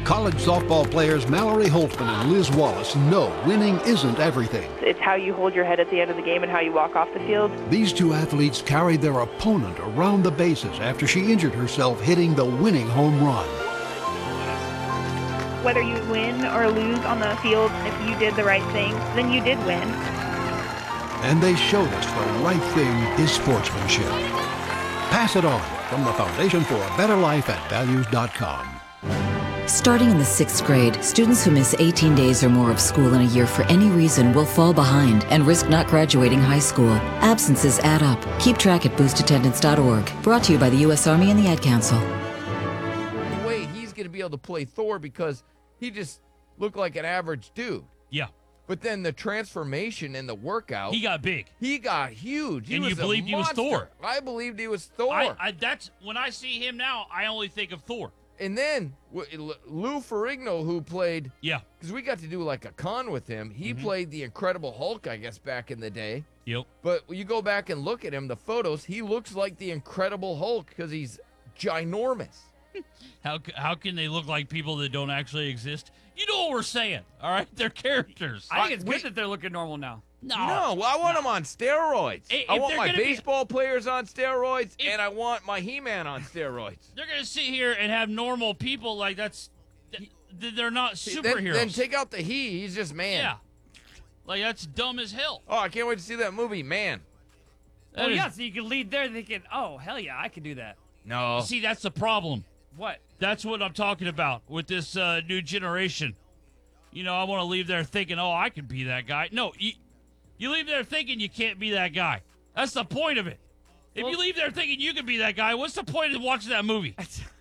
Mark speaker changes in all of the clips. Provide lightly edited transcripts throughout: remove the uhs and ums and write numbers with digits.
Speaker 1: College softball players Mallory Holtzman and Liz Wallace know winning isn't everything.
Speaker 2: It's how you hold your head at the end of the game and how you walk off the field.
Speaker 1: These two athletes carried their opponent around the bases after she injured herself hitting the winning home run.
Speaker 3: Whether you win or lose on the field, if you did the right thing, then you did win.
Speaker 1: And they showed us the right thing is sportsmanship. Pass it on from the Foundation for a Better Life at values.com.
Speaker 4: Starting in the 6th grade, students who miss 18 days or more of school in a year for any reason will fall behind and risk not graduating high school. Absences add up. Keep track at boostattendance.org. Brought to you by the U.S. Army and the Ad Council.
Speaker 5: The way he's going to be able to play Thor because he just looked like an average dude.
Speaker 6: Yeah.
Speaker 5: But then the transformation and the workout.
Speaker 6: He got big.
Speaker 5: He got huge.
Speaker 6: And you believed he was Thor.
Speaker 5: I believed he was Thor.
Speaker 6: That's when I see him now, I only think of Thor.
Speaker 5: And then Lou Ferrigno, who played, because we got to do like a con with him. He played the Incredible Hulk, I guess, back in the day.
Speaker 6: Yep.
Speaker 5: But when you go back and look at him, the photos, he looks like the Incredible Hulk because he's ginormous.
Speaker 6: How can they look like people that don't actually exist? You know what we're saying, all right? They're characters.
Speaker 7: I think it's good that they're looking normal now.
Speaker 5: No, I want them on steroids. I want my baseball players on steroids, and I want my He-Man on steroids.
Speaker 6: They're going to sit here and have normal people like they're not superheroes.
Speaker 5: Then take out the he. He's just man.
Speaker 6: Yeah. Like, that's dumb as hell.
Speaker 5: Oh, I can't wait to see that movie, Man.
Speaker 7: Oh, yeah, so you can lead there thinking, oh, hell yeah, I can do that.
Speaker 5: No.
Speaker 6: See, that's the problem.
Speaker 7: What?
Speaker 6: That's what I'm talking about with this new generation. You know, I want to leave there thinking, oh, I can be that guy. No, you leave there thinking you can't be that guy. That's the point of it. If you leave there thinking you can be that guy, what's the point of watching that movie?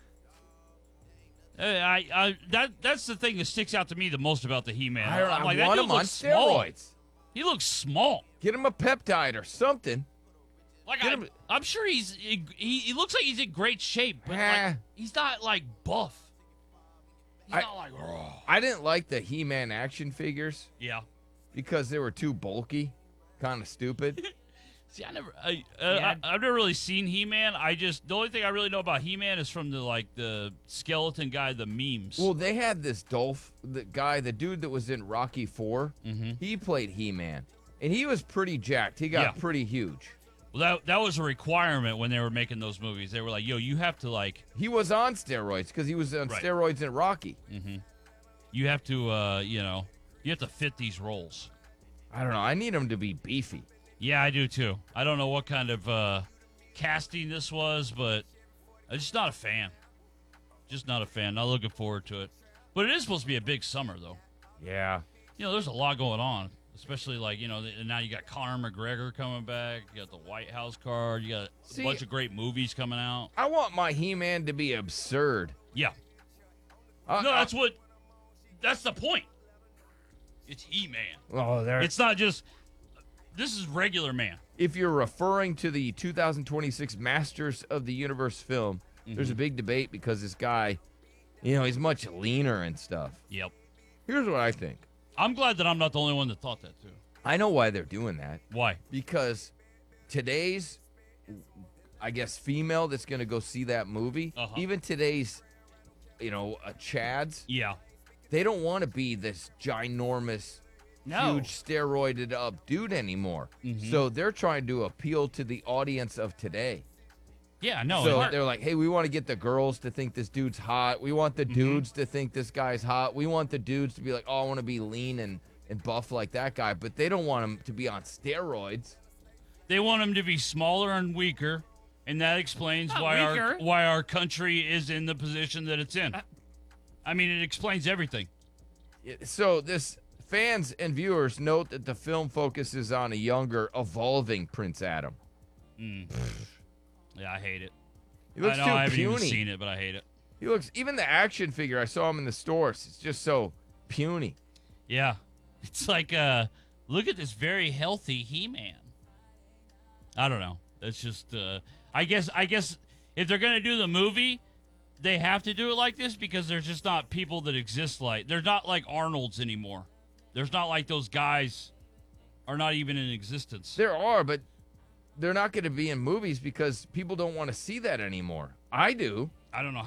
Speaker 6: That's the thing that sticks out to me the most about the He-Man.
Speaker 5: I
Speaker 6: like,
Speaker 5: want him on steroids.
Speaker 6: Small. He looks small.
Speaker 5: Get him a peptide or something.
Speaker 6: Like I'm sure he looks like he's in great shape, but like, he's not like buff. He's not like raw.
Speaker 5: I didn't like the He-Man action figures.
Speaker 6: Yeah.
Speaker 5: Because they were too bulky, kind of stupid.
Speaker 6: See, I've never really seen He-Man. The only thing I really know about He-Man is from the skeleton guy, the memes.
Speaker 5: Well, they had this the dude that was in Rocky IV. He played He-Man, and he was pretty jacked. He got pretty huge.
Speaker 6: Well, that was a requirement when they were making those movies. They were like, yo, you have to like...
Speaker 5: He was on steroids because he was on steroids in Rocky.
Speaker 6: You have to, you have to fit these roles.
Speaker 5: I don't know. I need him to be beefy.
Speaker 6: Yeah, I do too. I don't know what kind of casting this was, but I'm just not a fan. Just not a fan. Not looking forward to it. But it is supposed to be a big summer, though.
Speaker 5: Yeah.
Speaker 6: You know, there's a lot going on. Especially, like, now you got Conor McGregor coming back. You got the White House card. You got a bunch of great movies coming out.
Speaker 5: I want my He-Man to be absurd.
Speaker 6: Yeah. That's the point. It's He-Man.
Speaker 5: Oh,
Speaker 6: it's not just, this is regular man.
Speaker 5: If you're referring to the 2026 Masters of the Universe film, there's a big debate because this guy, he's much leaner and stuff.
Speaker 6: Yep.
Speaker 5: Here's what I think.
Speaker 6: I'm glad that I'm not the only one that thought that, too.
Speaker 5: I know why they're doing that.
Speaker 6: Why?
Speaker 5: Because today's, I guess, female that's going to go see that movie, even today's, Chads, they don't want to be this ginormous, huge, steroided up dude anymore. So they're trying to appeal to the audience of today.
Speaker 6: Yeah, no.
Speaker 5: So they're like, hey, we want to get the girls to think this dude's hot. We want the dudes to think this guy's hot. We want the dudes to be like, oh, I want to be lean and buff like that guy. But they don't want him to be on steroids.
Speaker 6: They want him to be smaller and weaker, and that explains why our country is in the position that it's in. I mean, it explains everything.
Speaker 5: So this fans and viewers note that the film focuses on a younger, evolving Prince Adam.
Speaker 6: Yeah, I hate it.
Speaker 5: He looks too
Speaker 6: I haven't
Speaker 5: puny.
Speaker 6: even seen it, but I hate it.
Speaker 5: He looks, even the action figure, I saw him in the stores. It's just so puny.
Speaker 6: Yeah. It's like, look at this very healthy He-Man. I don't know. It's just, I guess if they're going to do the movie, they have to do it like this because there's just not people that exist like, they're not like Arnold's anymore. There's not like those guys are not even in existence.
Speaker 5: There are, but they're not going to be in movies because people don't want to see that anymore. I do.
Speaker 6: I don't know